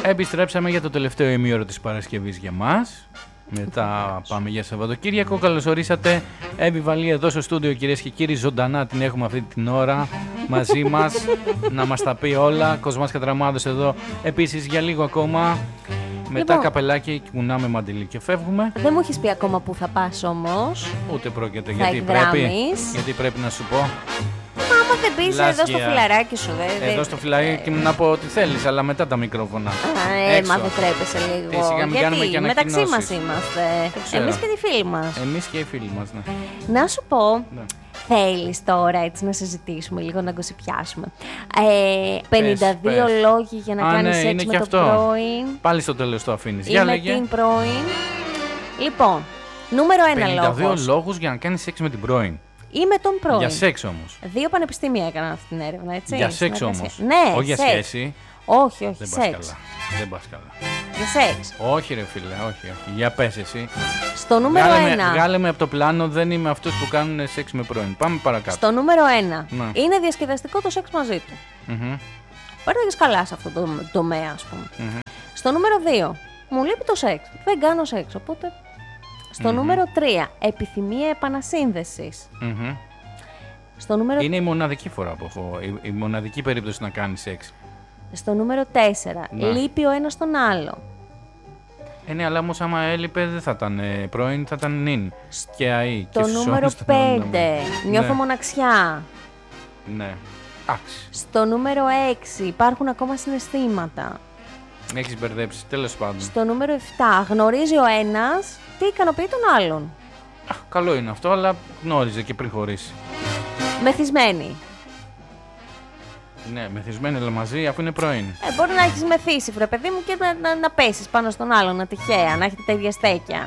Επιστρέψαμε για το τελευταίο ημίωρο της Παρασκευής για μας. Μετά πάμε για Σαββατοκύριακο. Καλώς ορίσατε. Εύη Βαλή εδώ στο στούντιο, κυρίες και κύριοι. Ζωντανά την έχουμε αυτή την ώρα μαζί μας να μας τα πει όλα. Κοσμάς Κατραμάδος εδώ επίσης για λίγο ακόμα. Μετά καπελάκι, κουνάμε μαντιλί και φεύγουμε. Δεν μου έχεις πει ακόμα που θα πας όμως. Ούτε πρόκειται, Θα γιατί πρέπει να σου πω. Άμα δεν πεις εδώ στο φιλαράκι σου, εδώ στο φιλαράκι να πω ό,τι θέλεις, αλλά μετά τα μικρόφωνα. Μα δεν τρέπεσαι λίγο. Γιατί μεταξύ μας είμαστε. Εμείς και οι φίλοι μας. Εμείς και οι φίλοι μας, ναι. Να σου πω, ναι. Θέλεις τώρα έτσι να συζητήσουμε λίγο, να γκοσιπιάσουμε. 52 λόγοι για να κάνεις σεξ με τον πρώην. Πάλι στο τέλος το αφήνεις. Ή με την πρώην. Λοιπόν, νούμερο 1 λόγος. 52 λόγους για να κάνεις σεξ με την πρώην. Ή με τον πρώην. Για σεξ όμως. 2 πανεπιστήμια έκαναν αυτή την έρευνα, έτσι. Για σεξ όμως. Ναι, όχι για σχέση. Όχι, δεν σεξ. Δεν πας καλά. Για σεξ. Όχι ρε φίλε, όχι. Για πες εσύ. Στο νούμερο 1. Βγάλε με από το πλάνο, δεν είμαι αυτός που κάνουν σεξ με πρώην. Πάμε παρακάτω. Στο νούμερο 1. Ναι. Είναι διασκεδαστικό το σεξ μαζί του. Παίρνεις καλά σε αυτό το τομέα, ας πούμε. Στο νούμερο 2. Μου λείπει το σεξ. Δεν κάνω σεξ, οπότε... Στο νούμερο 3. Επιθυμία επανασύνδεσης. Στο νούμερο... Είναι η μοναδική φορά που έχω. Η μοναδική περίπτωση να κάνει σεξ. Στο νούμερο 4. Ναι. Λείπει ο ένας τον άλλο. Ναι, αλλά όμως άμα έλειπε δεν θα ήταν πρώην, θα ήταν νυν. Και αή. Στο νούμερο 5. Νιώθω μοναξιά. Ναι. Άξι. Στο νούμερο 6. Υπάρχουν ακόμα συναισθήματα. Έχεις μπερδέψει, τέλος πάντων. Στο νούμερο 7. Γνωρίζει ο ένας τι ικανοποιεί τον άλλον. Καλό είναι αυτό, αλλά γνώριζε και πριν χωρίσει. Μεθυσμένη. Ναι, μεθυσμένη αλλά μαζί, αφού είναι πρώην. Μπορεί να έχεις μεθύσει, βρε παιδί μου, και να πέσεις πάνω στον άλλον, να τυχαία, να έχετε τα ίδια στέκια.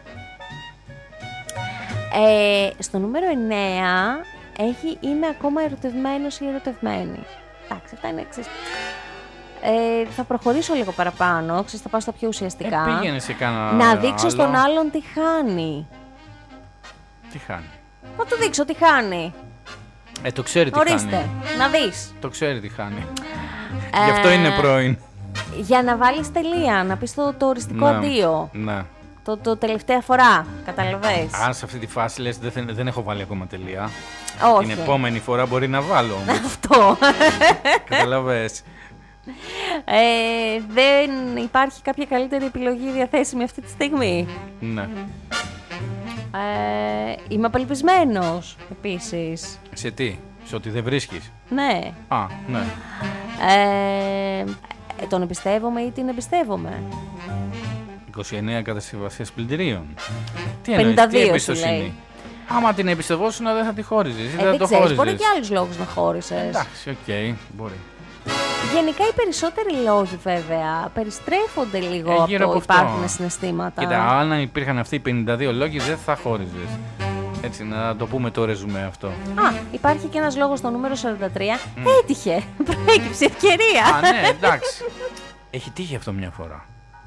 Στο νούμερο 9 είμαι ακόμα ερωτευμένος ή ερωτευμένη. Εντάξει, αυτά είναι εξής. Θα προχωρήσω λίγο παραπάνω, θα πάω στα πιο ουσιαστικά. Πήγαινε σε κάνα να δείξω άλλο. στον άλλον τι χάνει. Τι χάνει. Να του δείξω τι χάνει. Το ξέρει τι χάνει. Να δεις. Το ξέρει τι χάνει. Γι' αυτό είναι πρώην. Για να βάλεις τελεία, να πεις το οριστικό αντίο. Ναι. Το τελευταία φορά, καταλαβες. Αν σε αυτή τη φάση λες δεν έχω βάλει ακόμα τελεία. Όχι. Την επόμενη φορά μπορεί να βάλω. Αυτό. Καταλαβες. Δεν υπάρχει κάποια καλύτερη επιλογή διαθέσιμη αυτή τη στιγμή. Ναι. Είμαι απελπισμένος επίσης. Σε τι, σε ότι δεν βρίσκεις. Ναι. Ναι. Τον εμπιστεύομαι ή την εμπιστεύομαι. 29 κατασκευασίες πλυντηρίων. Τι 52 τι εμπιστοσύνη. Άμα την εμπιστευόσουν δεν θα τη χώριζες ή δεν το χώριζες. Μπορεί και άλλους λόγους να χώρισες. Εντάξει, οκ, μπορεί. Γενικά οι περισσότεροι λόγοι βέβαια περιστρέφονται λίγο από το υπάρχουν συναισθήματα. Κοίτα, αν υπήρχαν αυτοί οι 52 λόγοι δεν θα χώριζες. Έτσι, να το πούμε το ρεζουμέ αυτό. Υπάρχει και ένας λόγος στο νούμερο 43. Έτυχε. Προέκυψε ευκαιρία. Ναι, εντάξει. Έχει τύχει αυτό μια φορά.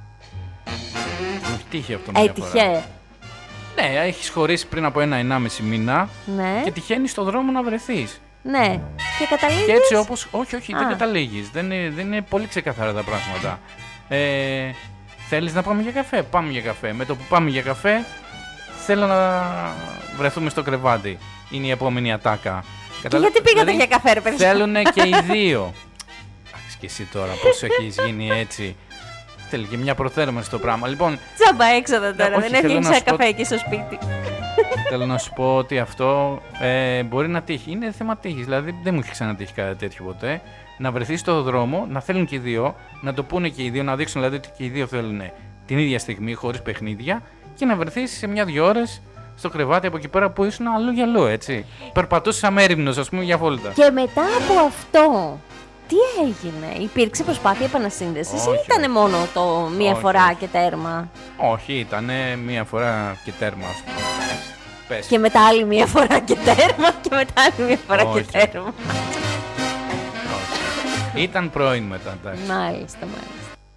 Έχει τύχει αυτό μια φορά. Ναι, έχεις χωρίσει πριν από 1-1,5 μήνα και τυχαίνει στον δρόμο να βρεθείς. Ναι. Και καταλήγεις. Και έτσι όπως. Όχι, δεν καταλήγεις. Δεν είναι πολύ ξεκαθαρά τα πράγματα. Θέλεις να πάμε για καφέ? Πάμε για καφέ. Με το που πάμε για καφέ, θέλω να βρεθούμε στο κρεβάτι. Είναι η επόμενη ατάκα. Και γιατί πήγατε για καφέ, ρε παιδιά? Θέλουνε και οι δύο. Εντάξει, και εσύ τώρα πώς έχεις γίνει έτσι. Θέλει και μια προθέρμανση στο πράγμα. Λοιπόν. Τσάμπα έξοδα τώρα. Δεν έφτιαξα καφέ εκεί στο σπίτι. Θέλω να σου πω ότι αυτό μπορεί να τύχει. Είναι θέμα τύχης. Δηλαδή δεν μου έχει ξανατύχει κάτι τέτοιο ποτέ. Να βρεθεί στο δρόμο, να θέλουν και οι δύο, να το πούνε και οι δύο, να δείξουν δηλαδή ότι και οι δύο θέλουν την ίδια στιγμή, χωρίς παιχνίδια, και να βρεθεί σε 1-2 ώρες στο κρεβάτι από εκεί πέρα που ήσουν αλλού για αλλού, έτσι. Περπατούσες αμέριμνος, ας πούμε, για βόλτα. Και μετά από αυτό, τι έγινε? Υπήρξε προσπάθεια επανασύνδεσης ή ήταν μόνο το μία φορά και τέρμα? Όχι, ήταν μία φορά και τέρμα, ας πούμε. Πες. Και μετά άλλη μία φορά και τέρμα και μετά άλλη μία φορά και τέρμα. Ήταν πρώην μετά, εντάξει. Μάλιστα.